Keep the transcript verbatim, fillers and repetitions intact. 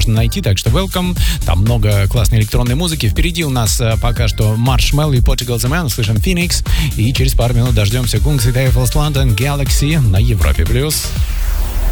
можно найти, так что welcome. Там много классной электронной музыки. Впереди у нас пока что Marshmello и Portugal The Man. Слышим Phoenix. И через пару минут дождемся Kungs и Eiffels London Galaxy на Европе+. плюс.